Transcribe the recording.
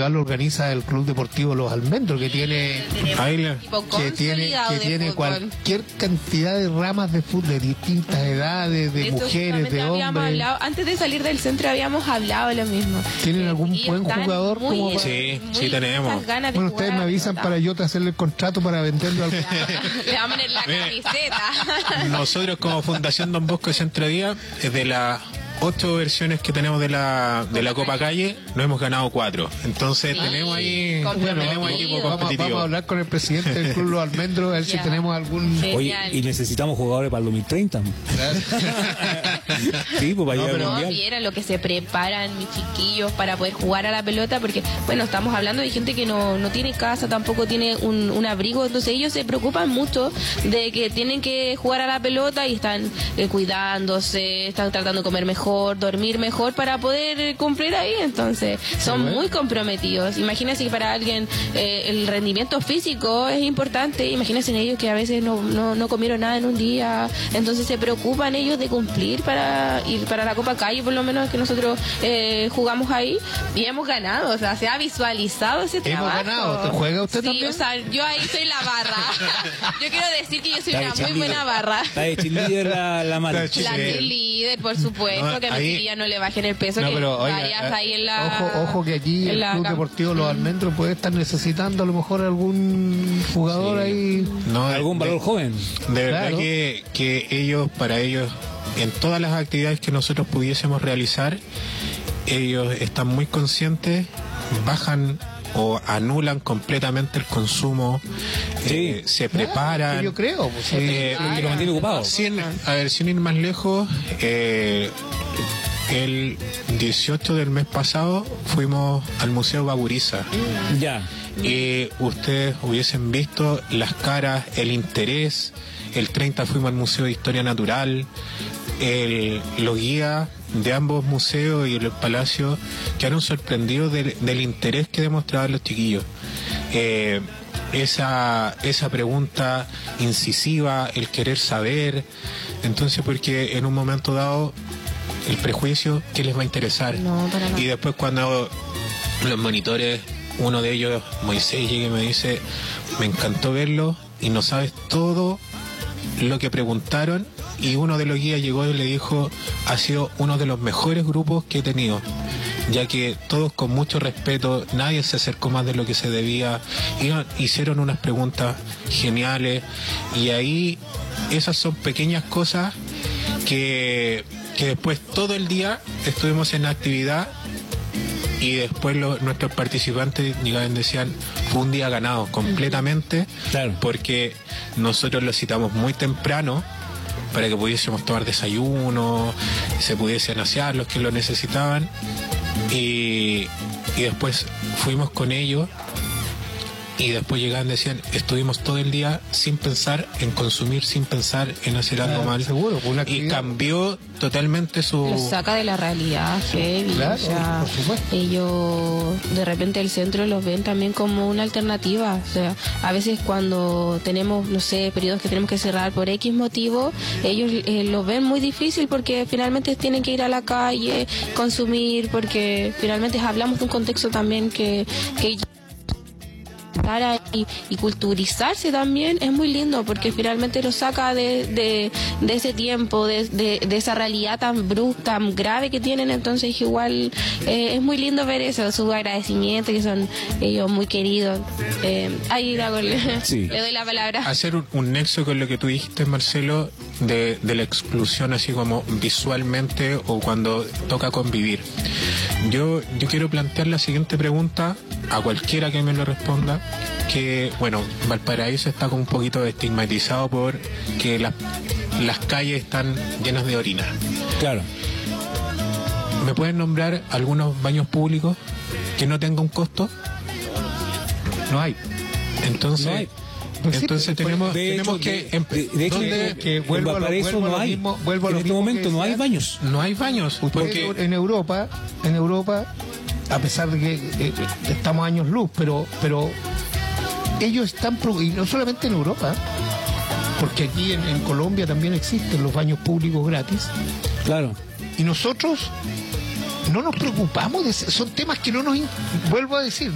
Festival lo organiza el Club Deportivo Los Almendros, que tiene cualquier cantidad de ramas de fútbol, de distintas edades, de mujeres, de hombres. Antes de salir del centro habíamos hablado lo mismo. ¿Tienen algún buen jugador? Sí, tenemos. Bueno, ustedes me avisan para yo hacerle el contrato para venderlo al... Le vamos a poner la camiseta. Nosotros como Fundación Don Bosco de Centro Día, de las 8 versiones que tenemos de la Copa Calle, nos hemos ganado 4. Entonces tenemos ahí equipo competitivo. Vamos a hablar con el presidente del Club Los Almendros, a ver si tenemos algún... Oye, y necesitamos jugadores para el 2030. Claro. Sí, pues para llegar al Mundial. Viera lo que se preparan mis chiquillos para poder jugar a la pelota, porque, bueno, estamos hablando de gente que no tiene casa, tampoco tiene un abrigo, entonces ellos se preocupan mucho de que tienen que jugar a la pelota y están cuidándose, están tratando de comer mejor, dormir mejor para poder cumplir ahí. Entonces son muy comprometidos. Imagínense que para alguien el rendimiento físico es importante. Imagínense en ellos que a veces no comieron nada en un día, entonces se preocupan ellos de cumplir para ir para la Copa Calle, por lo menos que nosotros jugamos ahí y hemos ganado. O sea, se ha visualizado ese trabajo. Hemos ganado. ¿Te juega usted también? O sea, yo ahí soy la barra. Yo quiero decir que yo soy una muy buena barra. Está de cheerleader la mala. La cheerleader, por supuesto, que a mi chiquilla no le bajen el peso, que vayas ahí en la... Ojo que aquí el Club Deportivo Los Almendros puede estar necesitando a lo mejor algún jugador ahí... algún valor joven. De verdad que para ellos, en todas las actividades que nosotros pudiésemos realizar, ellos están muy conscientes, bajan o anulan completamente el consumo, se preparan. Yo creo. Que lo mantiene ocupado. Sin ir más lejos, el 18 del mes pasado fuimos al Museo Baburiza. Ya. Y ustedes hubiesen visto las caras, el interés. El 30 fuimos al Museo de Historia Natural. Los guías de ambos museos y el palacio quedaron sorprendidos del interés que demostraban los chiquillos. Esa pregunta incisiva, el querer saber. Entonces, porque en un momento dado el prejuicio, ¿qué les va a interesar? No, para nada. Y después cuando los monitores, uno de ellos, Moisés, llega y me dice, me encantó verlo y no sabes todo lo que preguntaron, y uno de los guías llegó y le dijo, ha sido uno de los mejores grupos que he tenido, ya que todos con mucho respeto, nadie se acercó más de lo que se debía, hicieron unas preguntas geniales, y ahí esas son pequeñas cosas que después todo el día estuvimos en actividad, y después nuestros participantes llegaban y decían, fue un día ganado completamente, claro, porque nosotros los citamos muy temprano para que pudiésemos tomar desayuno, se pudiesen asear los que lo necesitaban, y después fuimos con ellos, y después llegaban y decían, estuvimos todo el día sin pensar en consumir, sin pensar en hacer algo mal. Seguro, y cambió totalmente su... Lo saca de la realidad, heavy. Claro, o sea, por supuesto. ellos de repente el centro los ven también como una alternativa. O sea, a veces cuando tenemos, no sé, periodos que tenemos que cerrar por X motivo, ellos lo ven muy difícil porque finalmente tienen que ir a la calle, consumir, porque finalmente hablamos de un contexto también que y culturizarse también es muy lindo, porque finalmente lo saca de ese tiempo, de esa realidad tan brusca, tan grave que tienen. Entonces igual es muy lindo ver eso, su agradecimiento, que son ellos muy queridos. Ahí le doy la palabra. Hacer un nexo con lo que tú dijiste, Marcelo, de la exclusión, así como visualmente o cuando toca convivir. Yo quiero plantear la siguiente pregunta a cualquiera que me lo responda, que bueno, Valparaíso está como un poquito estigmatizado por que las calles están llenas de orina. Claro. ¿Me pueden nombrar algunos baños públicos que no tengan un costo? No hay. Entonces... No hay. Entonces tenemos que vuelvo a en este momento no hay baños. No hay baños. Porque en Europa, a pesar de que estamos años luz, pero ellos están, y no solamente en Europa, porque aquí en Colombia también existen los baños públicos gratis. Claro. Y nosotros no nos preocupamos de eso. Son temas que no nos, vuelvo a decir,